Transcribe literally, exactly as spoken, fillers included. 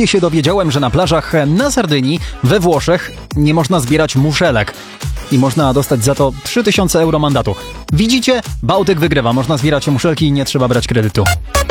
Niedawno się dowiedziałem, że na plażach na Sardynii we Włoszech nie można zbierać muszelek i można dostać za to trzy tysiące euro mandatu. Widzicie? Bałtyk wygrywa, można zbierać muszelki i nie trzeba brać kredytu.